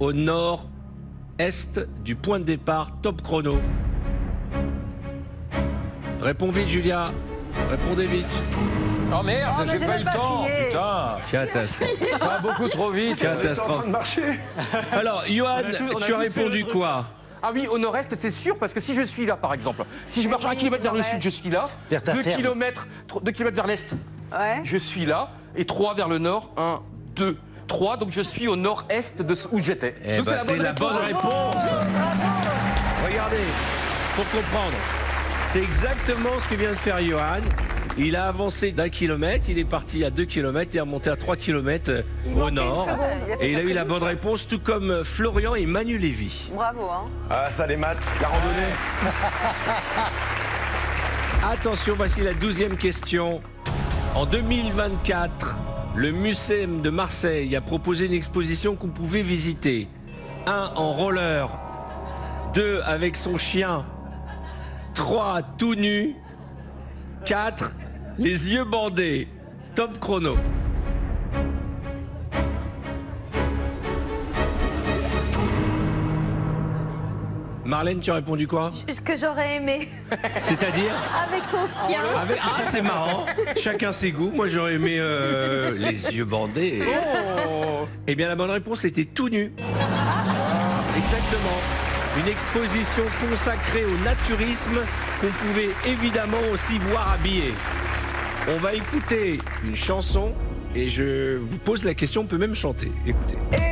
au nord-est du point de départ. Top chrono. Réponds vite, Julia. Répondez vite. Oh merde, Oh, mais j'ai pas eu le temps, fatigué. putain. Catastrophe. Ça va beaucoup trop vite. Catastrophe. Alors, Johan, tu as répondu quoi? Ah oui, au nord-est, c'est sûr, parce que si je suis là, par exemple, si je marche 1 km vers le sud, je suis là. Vers ta 2 ferme. km vers l'est, Ouais. je suis là. Et 3 vers le nord, 1, 2, 3. Donc je suis au nord-est de où j'étais. Eh Donc ben, c'est la bonne réponse. Regardez, pour comprendre, c'est exactement ce que vient de faire Johan. Il a avancé d'1 kilomètre, il est parti à 2 km, il est remonté à 3 km au nord. Et il a eu la bonne réponse, tout comme Florian et Manu Lévy. Bravo, hein. Ah, ça, les maths, la randonnée. Attention, voici la 12e question. En 2024, le Muséum de Marseille a proposé une exposition qu'on pouvait visiter. 1 en roller, 2 avec son chien, 3 tout nu, 4 les yeux bandés. Top chrono. Marlène, tu as répondu quoi? Ce que j'aurais aimé C'est-à-dire? avec son chien. Ah, c'est marrant. Chacun ses goûts. Moi, j'aurais aimé les yeux bandés. Eh bien, la bonne réponse était tout nu. Exactement. Une exposition consacrée au naturisme qu'on pouvait évidemment aussi voir habillé. On va écouter une chanson et je vous pose la question, on peut même chanter. Écoutez.